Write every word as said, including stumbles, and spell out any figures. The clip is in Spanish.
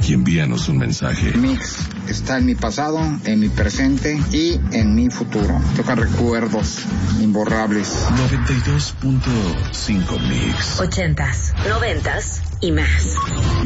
y envíanos un mensaje. Mix está en mi pasado, en mi presente y en mi futuro. Toca recuerdos imborrables. noventa y dos punto cinco Mix. Ochentas, noventas y más.